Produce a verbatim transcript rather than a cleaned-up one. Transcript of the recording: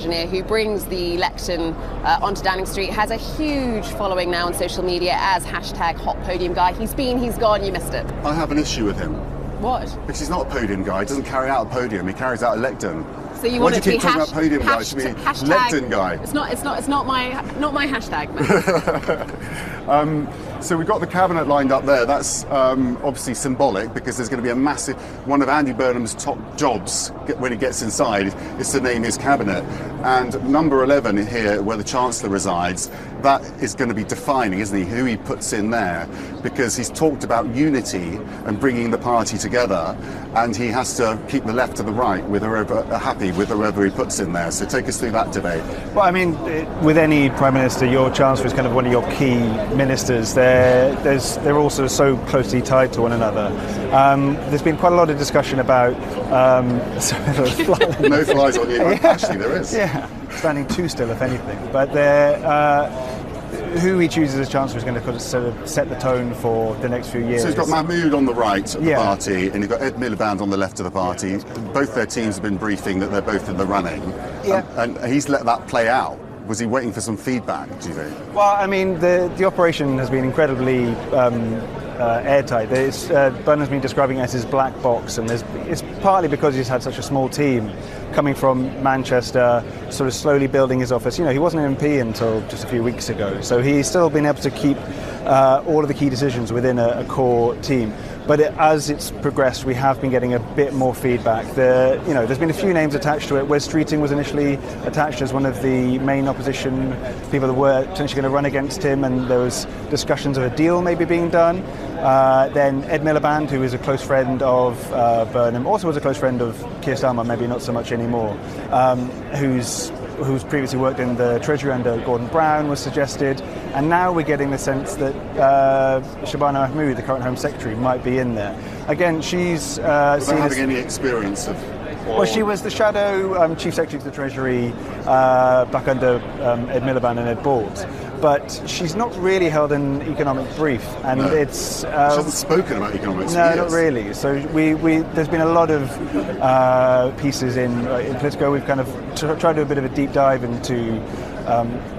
engineer who brings the lectern uh, onto Downing Street, has a huge following now on social media as hashtag hot podium guy. He's been, he's gone, you missed it. I have an issue with him. What? Because he's not a podium guy. He doesn't carry out a podium. He carries out a lectern. So you Why want do it to you be keep talking hash, about podium guy hash, to be hashtag, lectern guy? It's not. It's not. It's not my. Not my hashtag. um, so we've got the cabinet lined up there. That's um, obviously symbolic because there's going to be a massive. One of Andy Burnham's top jobs when he gets inside is to name his cabinet, and number eleven here, where the Chancellor resides, that is going to be defining, isn't he? Who he puts in there, because he's talked about unity and bringing the party together, and he has to keep the left and the right with whoever happy with whoever he puts in there. So take us through that debate. Well, I mean, with any Prime Minister, your Chancellor is kind of one of your key ministers. They're, there's, they're also so closely tied to one another. Um, there's been quite a lot of discussion about... Um, sorry, no flies on you. Yeah. Actually, there is. Yeah, standing too still, if anything. But they're... Uh, who he chooses as Chancellor is going to kind of sort of set the tone for the next few years. So he's got Mahmoud on the right of the yeah. party, and you've got Ed Miliband on the left of the party. Both their teams have been briefing that they're both in the running, yeah. and, and he's let that play out. Was he waiting for some feedback, do you think? Well, I mean, the, the operation has been incredibly um, uh, airtight. Uh, Burnham's been describing it as his black box, and it's partly because he's had such a small team coming from Manchester, sort of slowly building his office. You know, he wasn't an M P until just a few weeks ago, so he's still been able to keep uh, all of the key decisions within a, a core team. But it, as it's progressed, we have been getting a bit more feedback. The, you know, there's been a few names attached to it. Wes Streeting was initially attached as one of the main opposition people that were potentially going to run against him, and there was discussions of a deal maybe being done. Uh, then Ed Miliband, who is a close friend of uh, Burnham, also was a close friend of Keir Starmer, maybe not so much anymore, um, who's who's previously worked in the Treasury under Gordon Brown, was suggested. And now we're getting the sense that uh, Shabana Mahmood, the current Home Secretary, might be in there. Again, she's uh, without having any experience of... Well, she was the shadow um, Chief Secretary to the Treasury uh, back under um, Ed Miliband and Ed Balls. But she's not really held an economic brief, and no. it's... Uh, she hasn't spoken about economics No, for not really. So we, we, there's been a lot of uh, pieces in, uh, in Politico. We've kind of t- tried to do a bit of a deep dive into um,